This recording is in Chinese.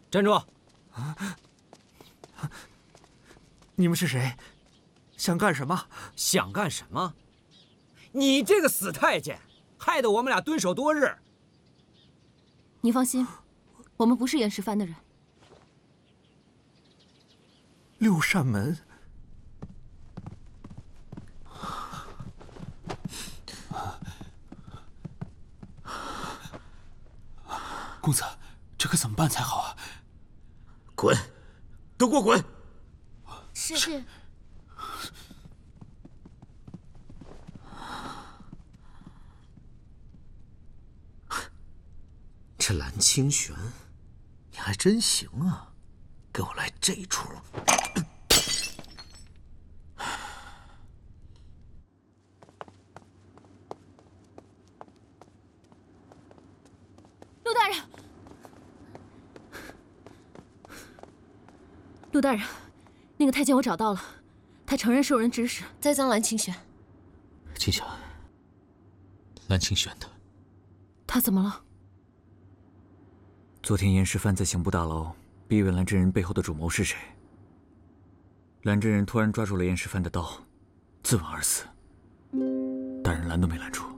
站住！ 你们是谁？想干什么？ 想干什么？你这个死太监，害得我们俩蹲守多日。 您放心，我们不是严世蕃的人。 六扇门。 公子，这可怎么办才好啊？ 滚！都给我滚！ 是。 这蓝清玄，你还真行啊，给我来这出！ 陆大人，陆大人，那个太监我找到了，他承认是有人指使栽赃蓝清玄。 静香，蓝清玄的， 他怎么了？ 昨天严世蕃在刑部大牢逼问蓝真人背后的主谋是谁。蓝真人突然抓住了严世蕃的刀，自刎而死。大人拦都没拦住。